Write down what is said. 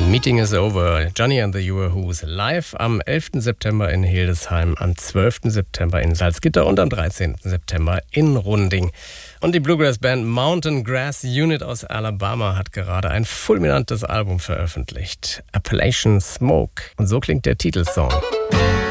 Meeting is over. Johnny and the Yoo-Hoos live am 11. September in Hildesheim, am 12. September in Salzgitter und am 13. September in Runding. Und die Bluegrass-Band Mountain Grass Unit aus Alabama hat gerade ein fulminantes Album veröffentlicht. Appalachian Smoke. Und so klingt der Titelsong.